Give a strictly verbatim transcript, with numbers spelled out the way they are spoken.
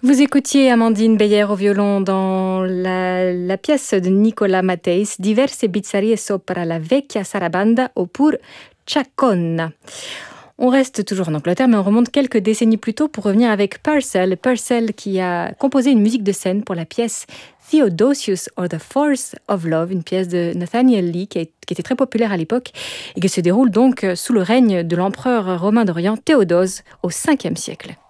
Vous écoutiez Amandine Beyer au violon dans la, la pièce de Nicola Matteis, Diverse bizzarie sopra la vecchia sarabanda oppure Chaconna. On reste toujours en Angleterre, mais on remonte quelques décennies plus tôt pour revenir avec Purcell. Purcell qui a composé une musique de scène pour la pièce Theodosius or the Force of Love, une pièce de Nathaniel Lee qui, a, qui était très populaire à l'époque et qui se déroule donc sous le règne de l'empereur romain d'Orient Théodose au cinquième siècle.